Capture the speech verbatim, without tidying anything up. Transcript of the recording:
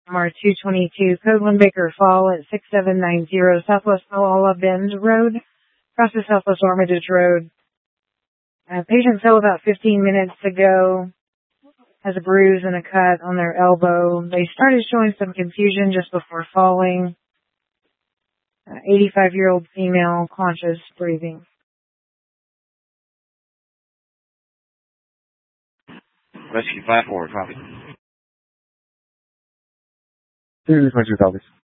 M R two twenty-two, code one Baker Fall at six seven nine zero Southwest Malala Bend Road, across the Southwest Armitage Road. Uh, patient fell about fifteen minutes ago, has a bruise and a cut on their elbow. They started showing some confusion just before falling. Uh, eighty-five-year-old female, conscious, breathing. Rescue five four, copy. This is Richard Elvis.